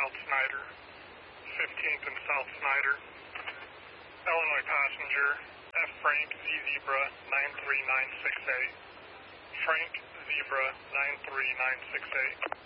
South Snyder, 15th and South Snyder. Illinois passenger, F. Frank Z Zebra 93968. Frank Zebra 93968.